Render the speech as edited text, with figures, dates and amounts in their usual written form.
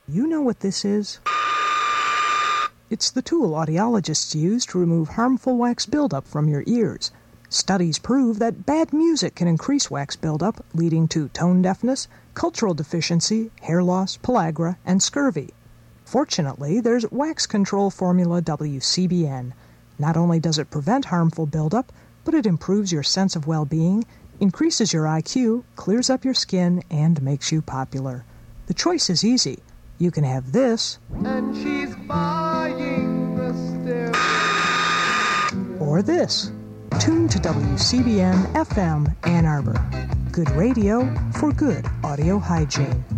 You know what this is? It's the tool audiologists use to remove harmful wax buildup from your ears. Studies prove that bad music can increase wax buildup, leading to tone deafness, cultural deficiency, hair loss, pellagra, and scurvy. Fortunately, there's Wax Control Formula WCBN. Not only does it prevent harmful buildup, but it improves your sense of well-being, increases your IQ, clears up your skin, and makes you popular. The choice is easy. You can have this, and she's buying the still, or this. Tune to WCBN FM Ann Arbor. Good radio for good audio hygiene.